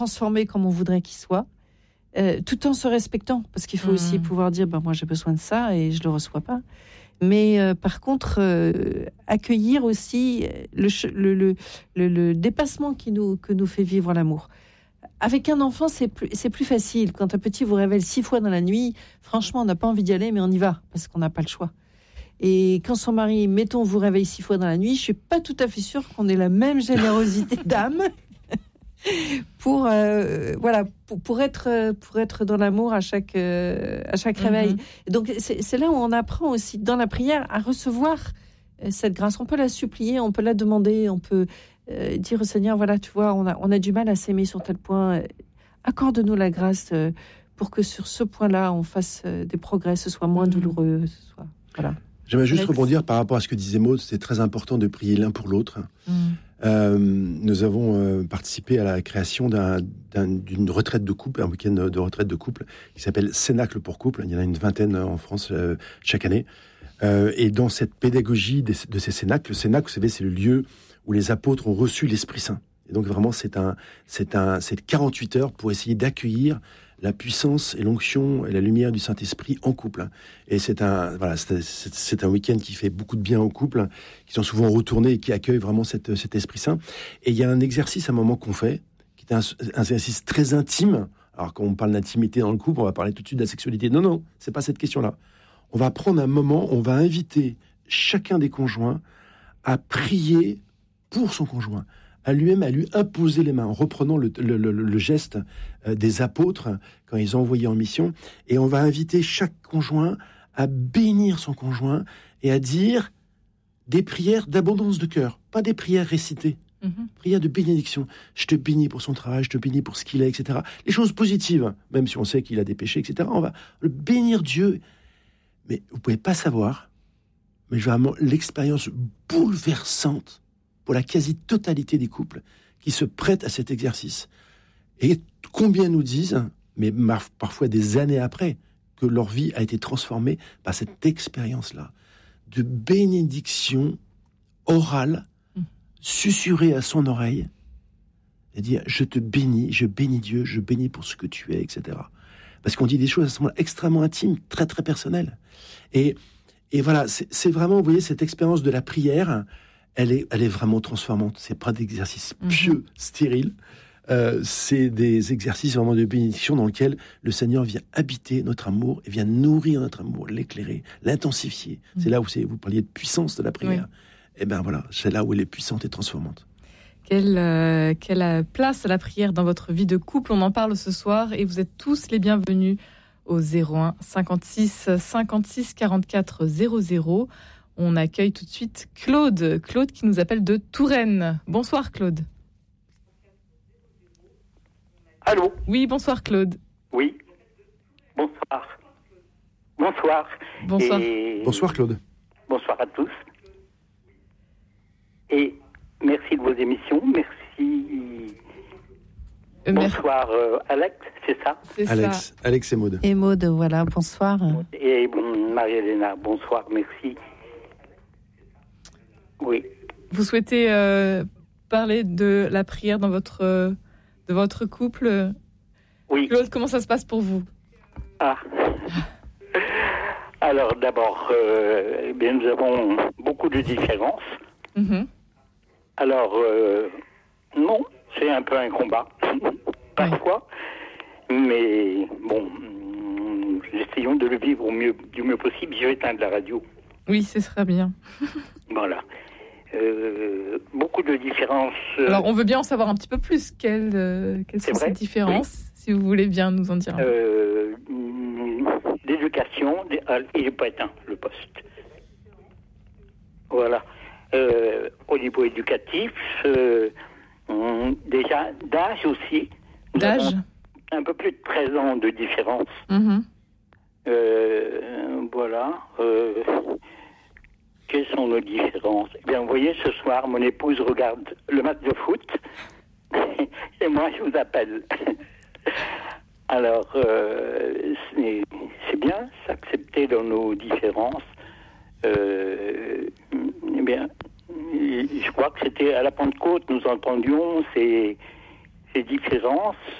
transformer comme on voudrait qu'il soit, tout en se respectant, parce qu'il faut aussi pouvoir dire, moi j'ai besoin de ça et je le reçois pas. Mais par contre, accueillir aussi le dépassement que nous fait vivre l'amour. Avec un enfant, c'est plus facile. Quand un petit vous réveille 6 fois dans la nuit, franchement, on n'a pas envie d'y aller, mais on y va, parce qu'on n'a pas le choix. Et quand son mari, mettons, vous réveille 6 fois dans la nuit, je suis pas tout à fait sûre qu'on ait la même générosité d'âme pour être dans l'amour à chaque réveil. Et donc c'est là où on apprend aussi dans la prière à recevoir cette grâce. On peut la supplier, on peut la demander, on peut dire au Seigneur, voilà, tu vois, on a du mal à s'aimer sur tel point. Accorde-nous la grâce pour que sur ce point-là, on fasse des progrès, ce soit moins douloureux, voilà. J'aimerais juste rebondir par rapport à ce que disait Maud. C'est très important de prier l'un pour l'autre. Nous avons participé à la création d'une retraite de couple, un week-end de retraite de couple qui s'appelle Cénacle pour couple. Il y en a une vingtaine en France chaque année. Et dans cette pédagogie de ces cénacles, le cénacle, vous savez, c'est le lieu où les apôtres ont reçu l'Esprit Saint. Et donc vraiment, c'est 48 heures pour essayer d'accueillir la puissance et l'onction et la lumière du Saint-Esprit en couple. Et c'est un week-end qui fait beaucoup de bien aux couples, qui sont souvent retournés et qui accueillent vraiment cet Esprit Saint. Et il y a un exercice à un moment qu'on fait, qui est un exercice très intime. Alors quand on parle d'intimité dans le couple, on va parler tout de suite de la sexualité. Non, c'est pas cette question-là. On va prendre un moment, on va inviter chacun des conjoints à prier pour son conjoint, à lui imposer les mains, en reprenant le geste des apôtres quand ils ont envoyé en mission. Et on va inviter chaque conjoint à bénir son conjoint et à dire des prières d'abondance de cœur, pas des prières récitées, prières de bénédiction. Je te bénis pour son travail, je te bénis pour ce qu'il est, etc. Les choses positives, même si on sait qu'il a des péchés, etc. On va le bénir Dieu. Mais vous pouvez pas savoir, mais vraiment l'expérience bouleversante pour la quasi-totalité des couples qui se prêtent à cet exercice. Et combien nous disent, mais parfois des années après, que leur vie a été transformée par cette expérience-là de bénédiction orale, susurrée à son oreille, et dire « je te bénis, je bénis Dieu, je bénis pour ce que tu es, etc. » Parce qu'on dit des choses à ce moment-là extrêmement intimes, très très personnelles. Et voilà, c'est vraiment, vous voyez, cette expérience de la prière, elle est vraiment transformante. C'est pas d'exercice pieux, stérile. C'est des exercices vraiment de bénédiction dans lesquels le Seigneur vient habiter notre amour et vient nourrir notre amour, l'éclairer, l'intensifier. C'est là où vous parliez de puissance de la prière. Et ben voilà, c'est là où elle est puissante et transformante. Quelle place à la prière dans votre vie de couple? On en parle ce soir et vous êtes tous les bienvenus au 01 56 56 44 00. On accueille tout de suite Claude qui nous appelle de Touraine. Bonsoir Claude. Allô? Oui, bonsoir Claude. Oui, bonsoir. Bonsoir. Bonsoir Claude. Bonsoir à tous. Et merci de vos émissions. Merci. Bonsoir Alex, c'est ça? C'est Alex, ça. Alex et Maud. Et Maud, voilà, bonsoir. Et Marie-Hélène, bonsoir, merci. Oui. Vous souhaitez parler de la prière dans votre couple? Oui. Claude, comment ça se passe pour vous? Alors d'abord, nous avons beaucoup de différences. Alors, non, c'est un peu un combat, parfois. Mais bon, essayons de le vivre du mieux possible. Je vais éteindre la radio. Oui, ce sera bien. Voilà. Beaucoup de différences. Alors, on veut bien en savoir un petit peu plus. Quelles sont ces différences, si vous voulez bien nous en dire un peu. L'éducation, il n'est pas éteint, le poste. Voilà. Au niveau éducatif, déjà, d'âge aussi. D'âge? Un peu plus de 13 ans de différence. Voilà. Quelles sont nos différences? Eh bien, vous voyez, ce soir, mon épouse regarde le match de foot et moi, je vous appelle. Alors, c'est bien, s'accepter dans nos différences. Eh bien, je crois que c'était à la Pentecôte, nous entendions, c'est ces différences